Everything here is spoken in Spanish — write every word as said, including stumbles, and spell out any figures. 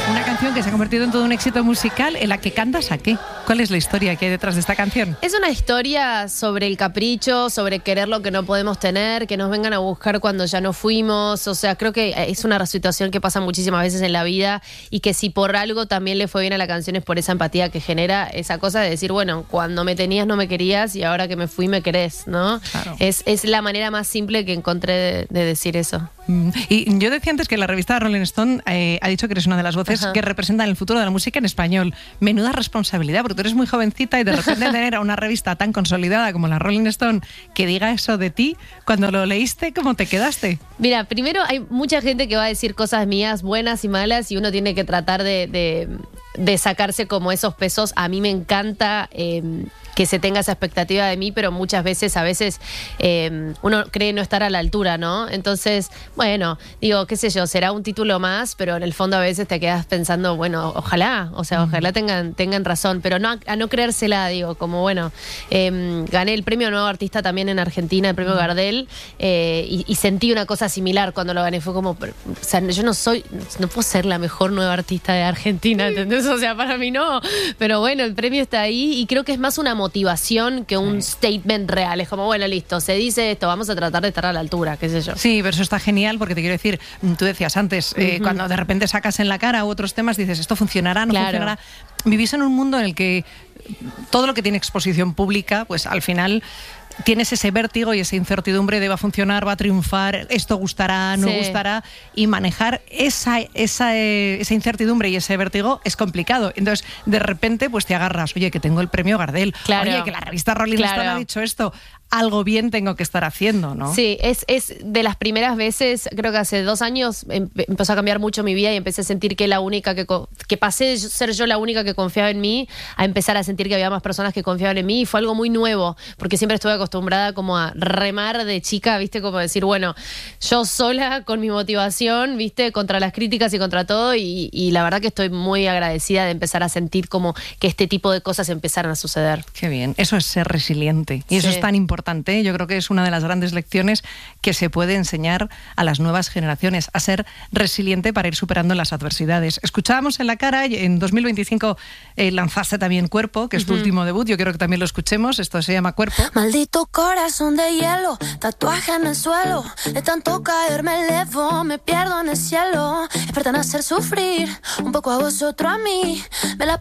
Una canción que se ha convertido en todo un éxito musical, en la que cantas ¿a qué? ¿Cuál es la historia que hay detrás de esta canción? Es una historia sobre el capricho, sobre querer lo que no podemos tener, que nos vengan a buscar cuando ya no fuimos. O sea, creo que es una situación que pasa muchísimas veces en la vida y que si por algo también le fue bien a la canción es por esa empatía que genera esa cosa de decir, bueno, cuando me tenías no me querías y ahora que me fui me querés, ¿no? Claro. Es, es la manera más simple que encontré de, de decir eso. Mm. Y yo decía antes que la revista Rolling Stone eh, ha dicho que eres una de las voces Ajá. que representan el futuro de la música en español. Menuda responsabilidad, porque tú eres muy jovencita y de repente tener a una revista tan consolidada como la Rolling Stone que diga eso de ti, cuando lo leíste, ¿cómo te quedaste? Mira, primero hay mucha gente que va a decir cosas mías buenas y malas y uno tiene que tratar de, de, de sacarse como esos pesos. A mí me encanta eh, que se tenga esa expectativa de mí, pero muchas veces, a veces eh, uno cree no estar a la altura, ¿no? Entonces, bueno, digo, qué sé yo, será un título más, pero en el fondo a veces te quedas pensando, bueno, ojalá, o sea, ojalá tengan, tengan razón, pero no a, a no creérsela, digo, como bueno, eh, gané el premio Nuevo Artista también en Argentina, el premio Gardel, eh, y, y sentí una cosa similar cuando lo gané, fue como, o sea, yo no soy, no puedo ser la mejor nueva artista de Argentina, ¿entendés? O sea, para mí no, pero bueno, el premio está ahí y creo que es más una motivación que un sí. statement real, es como, bueno, listo, se dice esto, vamos a tratar de estar a la altura, qué sé yo. Sí, pero eso está genial porque te quiero decir, tú decías antes, eh, uh-huh. cuando de repente sacas en la cara u otros temas, dices, esto funcionará, no claro. funcionará. Vivís en un mundo en el que todo lo que tiene exposición pública, pues al final tienes ese vértigo y esa incertidumbre de va a funcionar, va a triunfar, esto gustará, no sí. gustará, y manejar esa, esa, esa incertidumbre y ese vértigo es complicado. Entonces, de repente, pues te agarras, oye, que tengo el premio Gardel, claro. oye, que la revista Rolling Stone claro. ha dicho esto, algo bien tengo que estar haciendo, ¿no? Sí, es, es de las primeras veces, creo que hace dos años em, empezó a cambiar mucho mi vida y empecé a sentir que la única que, que pasé de ser yo la única que confiaba en mí a empezar a sentir que había más personas que confiaban en mí, y fue algo muy nuevo, porque siempre estuve acostumbrada como a remar de chica, ¿viste? Como decir, bueno, yo sola con mi motivación, ¿viste? Contra las críticas y contra todo, y, y la verdad que estoy muy agradecida de empezar a sentir como que este tipo de cosas empezaran a suceder. Qué bien, eso es ser resiliente, y eso sí. es tan importante. Yo creo que es una de las grandes lecciones que se puede enseñar a las nuevas generaciones, a ser resiliente para ir superando las adversidades. Escuchábamos en La Cara, en dos mil veinticinco eh, lanzaste también Cuerpo, que es tu uh-huh. último debut, yo quiero que también lo escuchemos, esto se llama Cuerpo. Maldito corazón de hielo, tatuaje en el suelo, de tanto caer me elevo, me pierdo en el cielo, es para hacer sufrir, un poco a vosotros a mí, me la